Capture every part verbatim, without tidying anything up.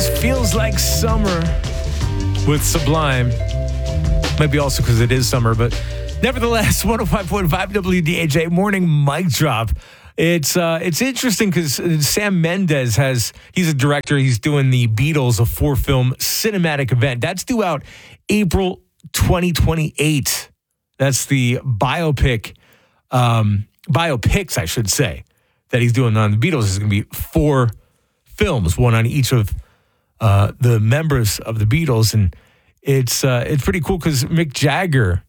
Feels like summer with Sublime. Might be also because it is summer, but nevertheless, one oh five point five W D H A morning mic drop. It's uh, it's interesting because Sam Mendes has, he's a director. He's doing the Beatles, a four-film cinematic event. That's due out April twenty twenty-eight. That's the biopic, um, biopics, I should say, that he's doing on the Beatles. Is going to be four films, one on each of uh, the members of the Beatles. And it's uh, it's pretty cool because Mick Jagger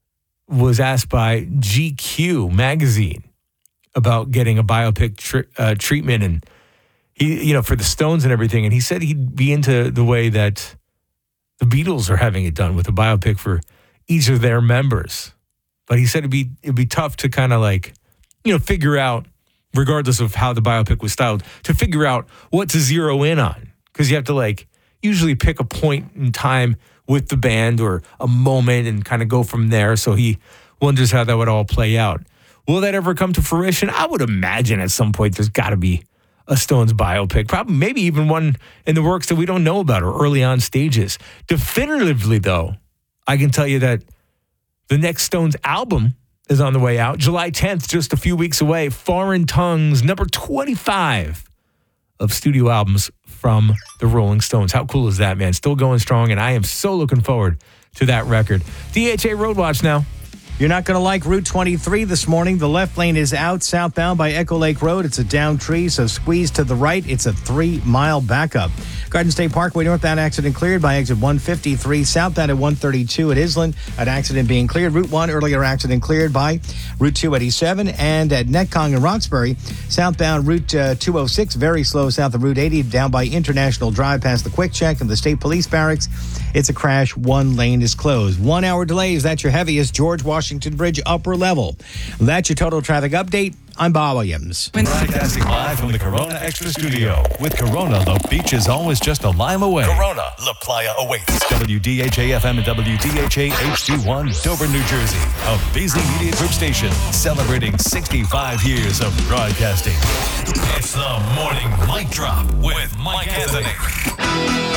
was asked by G Q magazine about getting a biopic tr- uh, treatment, and he, you know, for the Stones and everything. And he said he'd be into the way that the Beatles are having it done with a biopic for each of their members. But he said it'd be it'd be tough to kind of like, you know, figure out, regardless of how the biopic was styled, to figure out what to zero in on, because you have to like usually pick a point in time with the band or a moment and kind of go from there. So he wonders how that would all play out. Will that ever come to fruition? I would imagine at some point there's got to be a Stones biopic, probably maybe even one in the works that we don't know about or early on stages. Definitively, though, I can tell you that the next Stones album is on the way out. July tenth, just a few weeks away. Foreign Tongues, number twenty-five of studio albums from the Rolling Stones. How cool is that, man? Still going strong, and I am so looking forward to that record. D H A Road Watch now. You're not going to like Route twenty-three this morning. The left lane is out southbound by Echo Lake Road. It's a down tree, so squeeze to the right. It's a three-mile backup. Garden State Parkway northbound accident cleared by exit one fifty-three. Southbound at one thirty-two at Island. An accident being cleared. Route one earlier accident cleared by Route two eighty-seven. And at Netcong and Roxbury, southbound Route uh, two oh six, very slow south of Route eighty, down by International Drive past the Quick Check and the State Police Barracks. It's a crash. One lane is closed. One hour delays. That's your heaviest. George Washington Bridge upper level. That's your total traffic update. I'm Bob Williams. Broadcasting live from the Corona Extra Studio. With Corona, the beach is always just a lime away. Corona, La Playa awaits. W D H A F M and W D H A H D one, Dover, New Jersey. A Beasley Media Group station celebrating sixty-five years of broadcasting. It's the Morning Mic Drop with Mike Anthony.